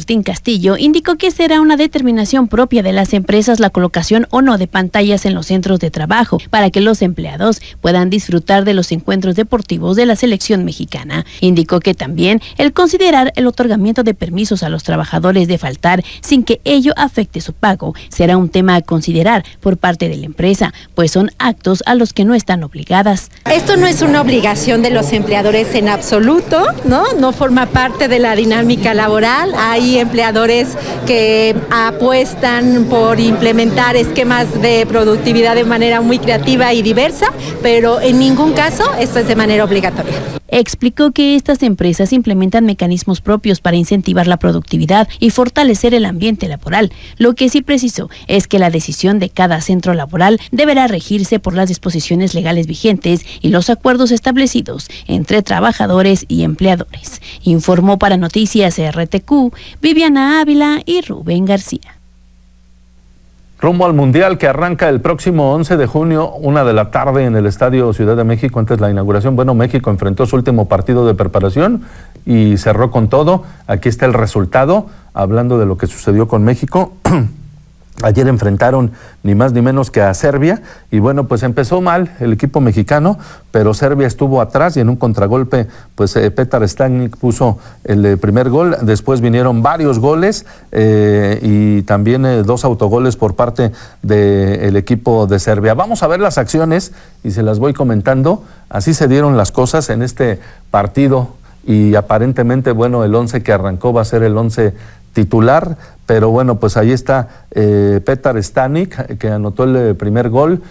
Martín Castillo, indicó que será una determinación propia de las empresas la colocación o no de pantallas en los centros de trabajo para que los empleados puedan disfrutar de los encuentros deportivos de la selección mexicana. Indicó que también el considerar el otorgamiento de permisos a los trabajadores de faltar sin que ello afecte su pago será un tema a considerar por parte de la empresa, pues son actos a los que no están obligadas. Esto no es una obligación de los empleadores en absoluto, no forma parte de la dinámica laboral. Hay empleadores que apuestan por implementar esquemas de productividad de manera muy creativa y diversa, pero en ningún caso esto es de manera obligatoria. Explicó que estas empresas implementan mecanismos propios para incentivar la productividad y fortalecer el ambiente laboral. Lo que sí precisó es que la decisión de cada centro laboral deberá regirse por las disposiciones legales vigentes y los acuerdos establecidos entre trabajadores y empleadores. Informó para Noticias RTQ, Viviana Ávila y Rubén García. Rumbo al Mundial que arranca el próximo 11 de junio, 1:00 p.m. en el Estadio Ciudad de México antes de la inauguración. Bueno, México enfrentó su último partido de preparación y cerró con todo. Aquí está el resultado, hablando de lo que sucedió con México. Ayer enfrentaron ni más ni menos que a Serbia y bueno, pues empezó mal el equipo mexicano, pero Serbia estuvo atrás y en un contragolpe, pues Petar Stanic puso el primer gol. Después vinieron varios goles y también 2 autogoles por parte del equipo de Serbia. Vamos a ver las acciones y se las voy comentando. Así se dieron las cosas en este partido y aparentemente, bueno, el 11 que arrancó va a ser el 11 titular, pero bueno, pues ahí está Petar Stanic, que anotó el primer gol.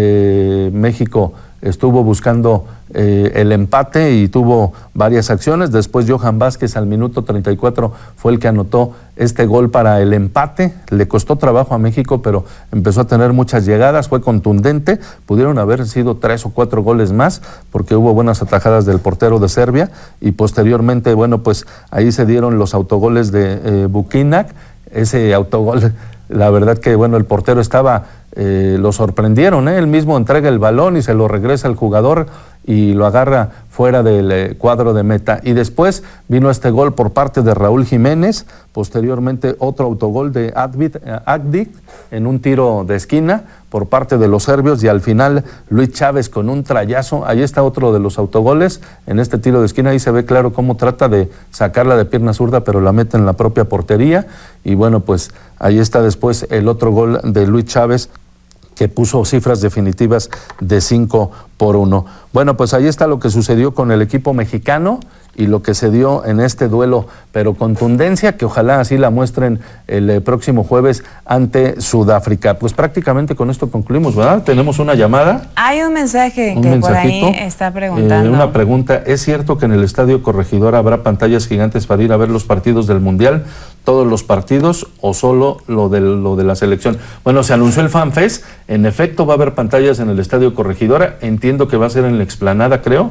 México estuvo buscando el empate y tuvo varias acciones. Después Johan Vázquez al minuto 34 fue el que anotó este gol para el empate. Le costó trabajo a México, pero empezó a tener muchas llegadas, fue contundente. Pudieron haber sido 3 o 4 goles más, porque hubo buenas atajadas del portero de Serbia, y posteriormente, bueno, pues ahí se dieron los autogoles de Bukinac. Ese autogol, la verdad que, bueno, el portero estaba, lo sorprendieron, él mismo entrega el balón y se lo regresa al jugador y lo agarra fuera del cuadro de meta. Y después vino este gol por parte de Raúl Jiménez, posteriormente otro autogol de Agdic en un tiro de esquina por parte de los serbios, y al final Luis Chávez con un trayazo. Ahí está otro de los autogoles en este tiro de esquina. Ahí se ve claro cómo trata de sacarla de pierna zurda, pero la mete en la propia portería. Y bueno, pues ahí está después el otro gol de Luis Chávez, que puso cifras definitivas de 5-1. Bueno, pues ahí está lo que sucedió con el equipo mexicano y lo que se dio en este duelo, pero contundencia que ojalá así la muestren el próximo jueves ante Sudáfrica. Pues prácticamente con esto concluimos, ¿verdad? Tenemos una llamada. Hay un mensaje que por ahí está preguntando. Una pregunta: ¿es cierto que en el Estadio Corregidora habrá pantallas gigantes para ir a ver los partidos del Mundial? ¿Todos los partidos o solo lo de la selección? Bueno, se anunció el FanFest, en efecto va a haber pantallas en el Estadio Corregidora, entiendo que va a ser en la explanada, creo.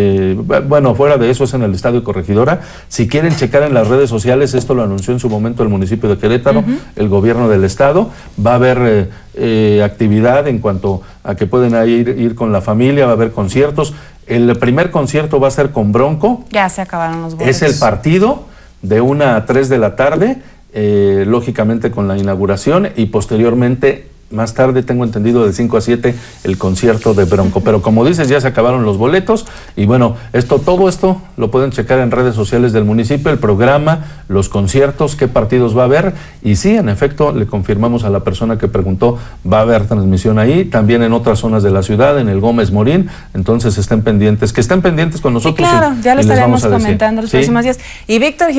Bueno, fuera de eso es en el Estadio Corregidora. Si quieren checar en las redes sociales, esto lo anunció en su momento el municipio de Querétaro, el gobierno del estado. Va a haber actividad en cuanto a que pueden ir con la familia, va a haber conciertos. El primer concierto va a ser con Bronco. Ya se acabaron los boletos. Es el partido de 1 a 3 de la tarde, lógicamente con la inauguración, y posteriormente, más tarde, tengo entendido, de 5 a 7, el concierto de Bronco. Pero como dices, ya se acabaron los boletos. Y bueno, todo esto lo pueden checar en redes sociales del municipio, el programa, los conciertos, qué partidos va a haber. Y sí, en efecto, le confirmamos a la persona que preguntó, va a haber transmisión ahí, también en otras zonas de la ciudad, en el Gómez Morín. Entonces estén pendientes, que con nosotros. Sí, claro, ya lo estaremos comentando los próximos días. Y Víctor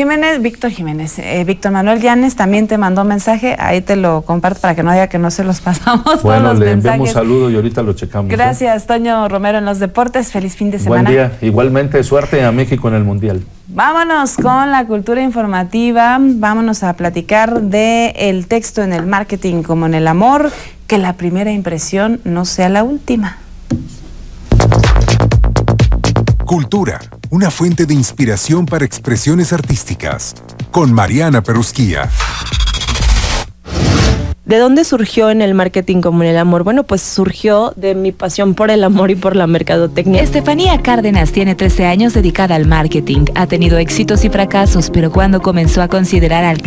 Manuel Llanes también te mandó mensaje, ahí te lo comparto para que no diga que no se los pasamos. Bueno, le enviamos saludo y ahorita lo checamos. Gracias, Toño Romero en los deportes. Feliz fin de semana. Buen día. Igualmente, suerte a México en el Mundial. Vámonos con la cultura informativa. Vámonos a platicar de el texto en el marketing como en el amor, que la primera impresión no sea la última. Cultura, una fuente de inspiración para expresiones artísticas. Con Mariana Perusquía. ¿De dónde surgió en el marketing como en el amor? Bueno, pues surgió de mi pasión por el amor y por la mercadotecnia. Estefanía Cárdenas tiene 13 años dedicada al marketing. Ha tenido éxitos y fracasos, pero cuando comenzó a considerar al